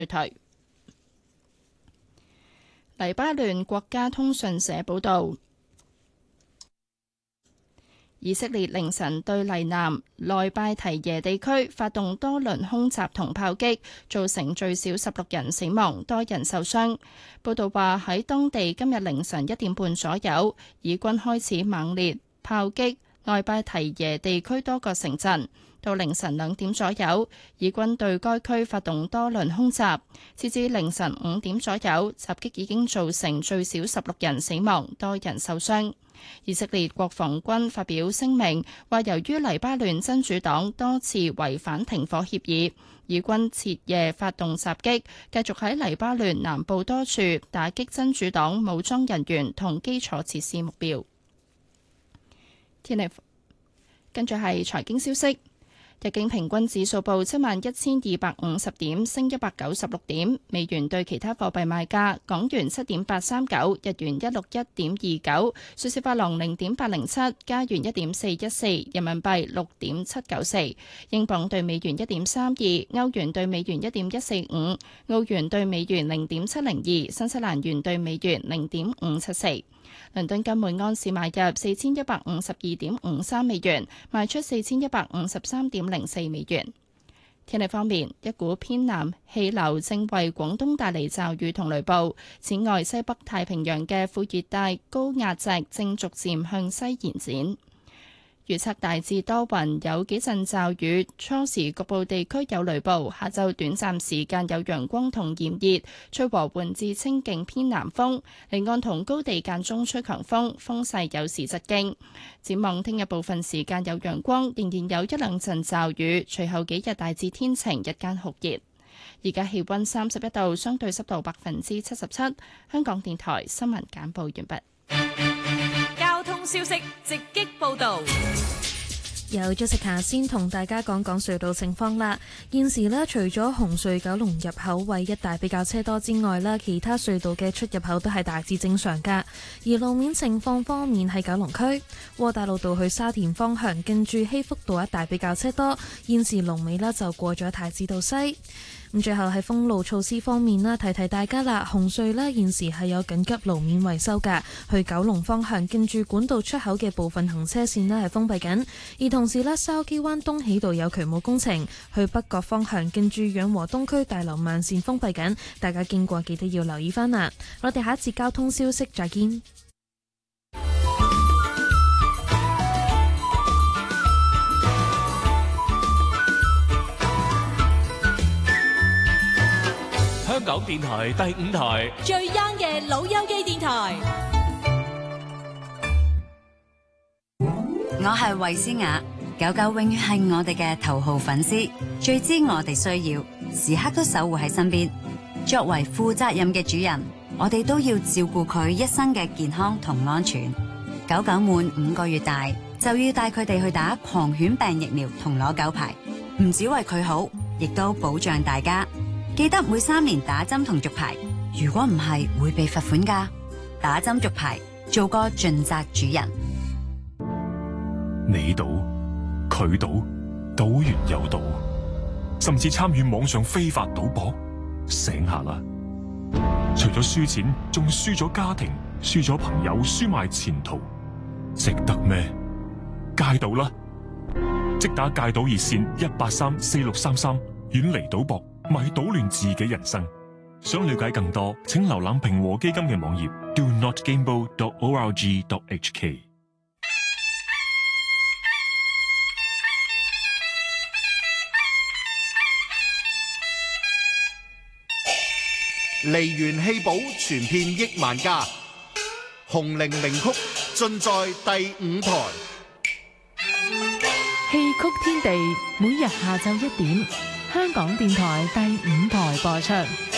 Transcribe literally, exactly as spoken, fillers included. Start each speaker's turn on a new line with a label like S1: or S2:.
S1: 退。黎巴嫩國家通訊社報導，以色列凌晨對黎南內拜提耶地區發動多輪空襲同炮擊，造成最少十六人死亡，多人受傷。報道話喺當地今日凌晨一點半左右，以軍開始猛烈炮擊內拜提耶地區多個城鎮。到凌晨兩點左右，以軍對該區發動多輪空襲，截至凌晨五點左右，襲擊已經造成最少十六人死亡，多人受傷。以色列國防軍發表聲明，話由於黎巴嫩真主黨多次違反停火協議，以軍徹夜發動襲擊，繼續喺黎巴嫩南部多處打擊真主黨武裝人員同基礎設施目標。天氣，跟住係財經消息。日經平均指數報七萬一千二百五十點，升一百九十六點。美元對其他貨幣賣價：港元七點八三九，日元一六一點二九，瑞士法郎零點八零七，加元一點四一四，人民幣六點七九四，英鎊對美元一點三二，歐元對美元一點一四五，澳元對美元零點七零二，新西蘭元對美元零點五七四。倫敦金每安士買入四千一百五十二點五三美元，賣出四千一百五十三點零四美元。天氣方面，一股偏南氣流正為廣東帶嚟驟雨同雷暴。此外，西北太平洋嘅副熱帶高壓脊正逐漸向西延展。預測大致多雲，有幾陣驟雨，初時局部地區有雷暴，下晝短暫時間有陽光同炎熱，吹和緩至清勁偏南風，離岸同高地間中吹強風，風勢有時疾勁。展望聽日部分時間有陽光，仍然有一兩陣驟雨，隨後幾日大致天晴，日間酷熱。而家氣溫三十一度，相對濕度百分之七十七。香港電台新聞簡報完畢。
S2: 交通消息直擊報道，
S3: 由 Jessica 先同大家講講隧道情況啦。現時呢，除咗紅隧九龍入口位一帶比較車多之外啦，其他隧道嘅出入口都係大致正常噶。而路面情況方面，喺九龍區窩打老道去沙田方向，近住禧福道一帶比較車多。現時龍尾呢就過咗太子道西。咁最後喺封路措施方面啦，提提大家啦，紅隧呢現時係有緊急路面維修㗎，去九龍方向近住管道出口嘅部分行車線呢係封閉緊，而同時呢，筲箕灣東喜道有渠務工程，去北角方向近住養和東區大樓慢線封閉緊，大家經過記得要留意翻啦。我哋下一節交通消息再見。
S4: 香港電台第五台
S2: 最 young 嘅老友記電台。
S5: 我係衛詩雅，狗狗永遠係我哋嘅頭號粉絲，最知我哋需要，時刻都守護喺身邊。作為負責任嘅主人，我哋都要照顧佢一生嘅健康同安全。狗狗滿五個月大就要帶佢哋去打狂犬病疫苗同攞狗牌，唔止為佢好，亦都保障大家。記得每三年打針同續牌，如果唔係會被罰款㗎。打針續牌，做個盡責主人。
S6: 你賭，佢賭，賭完又賭，甚至參與網上非法賭博，醒下啦！除咗輸錢，仲輸咗家庭，輸咗朋友，輸埋前途，值得咩？戒賭啦！即打戒賭熱線一八三四六三三，遠離賭博。咪搗亂自己人生。想了解更多，請瀏覽平和基金嘅網頁 do not gamble dot org dot h k。
S7: 梨園戲寶傳遍億萬家，紅伶名曲盡在第五台。
S8: 戲曲天地每日下晝一點，香港電台第五台播出。